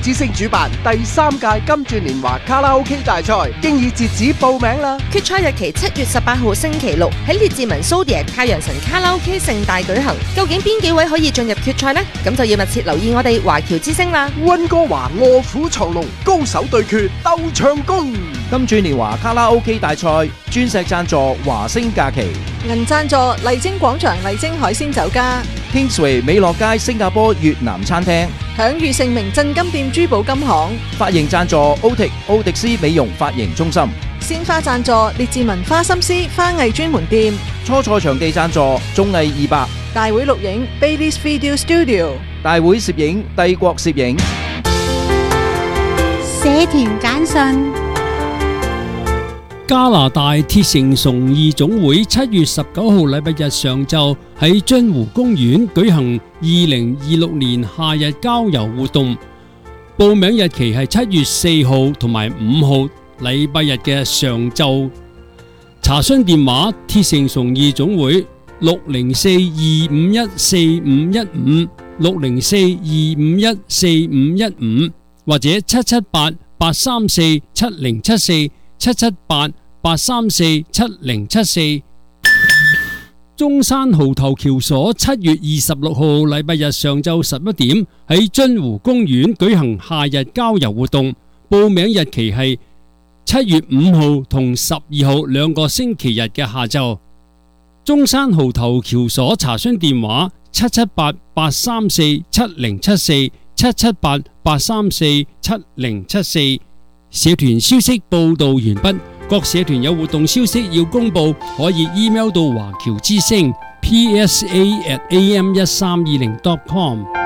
之星主辦第3屆金鑽年華卡拉 OK 大賽，經已截止報名啦！ 決賽日期7月18號星期六喺列治文蘇迪太陽神卡拉 OK 盛大舉行。究竟邊幾位可以進入決賽呢？咁就要密切留意我哋華僑之星啦！ 溫哥華臥虎藏龍，高手對決鬥唱功。 金鑽年華卡拉 OK 大賽鑽石贊助華星假期， 銀贊助麗晶廣場麗晶海鮮酒家， Kingsway 美樂街新加坡越南餐廳， 享譽盛名鎮金店珠寶金行， 髮型贊助奧迪斯美容髮型中心， 鮮花贊助列治文花心思花藝專門店， 初賽場地贊助綜藝200， 大會錄影 Baileys Video Studio， 大會攝影帝國攝影， 社團簡訊。 加拿大鐵城崇義總會7月19號禮拜日上晝喺津湖公園舉行2026年夏日郊遊活動，報名日期係7月4號同埋5號禮拜日嘅上晝。查詢電話：鐵城崇義總會604-251-4515 604-251-4515或者778-834-7074 778-834-7074。中山蠔頭橋所7月26號禮拜日上晝11點喺津湖公園舉行夏日郊遊活動，報名日期係7月5號同12號兩個星期日嘅下晝。中山蠔頭橋所查詢電話778-834-7074 778-834-7074。社團消息報道完畢，各社團有活動消息要公布，可以 email 到華僑之聲 psa@am1320.com。